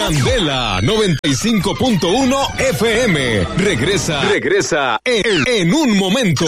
Candela 95.1 FM. Regresa en un momento.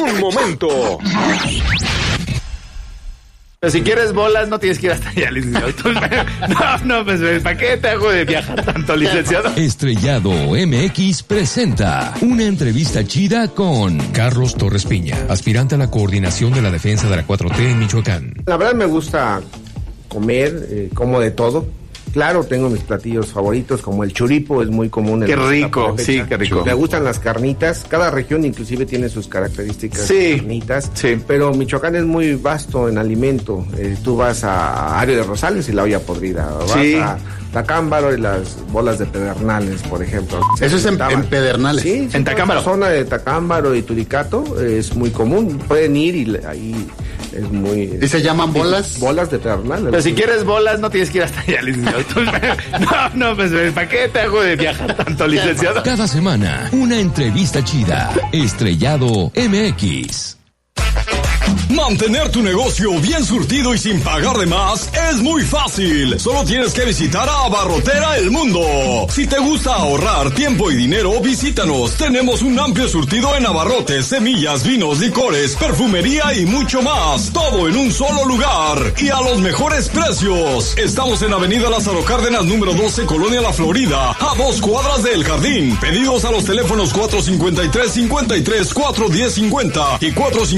Pero si quieres bolas, no tienes que ir hasta allá, licenciado. No, pues, ¿para qué te hago de viajar tanto, licenciado? Estrellado MX presenta una entrevista chida con Carlos Torres Piña, aspirante a la coordinación de la defensa de la 4T en Michoacán. La verdad me gusta comer, como de todo. Claro, tengo mis platillos favoritos, como el churipo, es muy común. Qué rico, sí, qué rico. Me gustan las carnitas. Cada región inclusive tiene sus características de carnitas. Sí. Pero Michoacán es muy vasto en alimento. Tú vas a Ario de Rosales y la olla podrida. Vas a Tacámbaro y las bolas de Pedernales, por ejemplo. Eso es en Pedernales. Sí, en Tacámbaro. La zona de Tacámbaro y Turicato es muy común. Pueden ir y ahí es muy... ¿Y se llaman bolas? Bolas de Pedernales. Pero si quieres bolas, no tienes que ir hasta allá, licenciado. No, pues, ¿para qué te hago de viajar tanto, licenciado? Cada semana, una entrevista chida. Estrellado MX. Mantener tu negocio bien surtido y sin pagar de más es muy fácil. Solo tienes que visitar a Abarrotera El Mundo. Si te gusta ahorrar tiempo y dinero, visítanos. Tenemos un amplio surtido en abarrotes, semillas, vinos, licores, perfumería y mucho más. Todo en un solo lugar y a los mejores precios. Estamos en Avenida Lázaro Cárdenas, número 12, Colonia La Florida, a 2 cuadras del Jardín. Pedidos a los teléfonos 453-53-410-50 y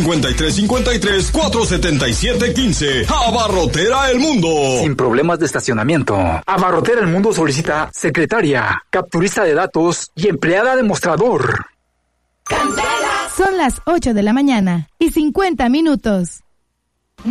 453-53-477-15. Abarrotera El Mundo. Sin problemas de estacionamiento. Abarrotera El Mundo solicita secretaria, capturista de datos y empleada de mostrador. Son las 8 de la mañana y 50 minutos.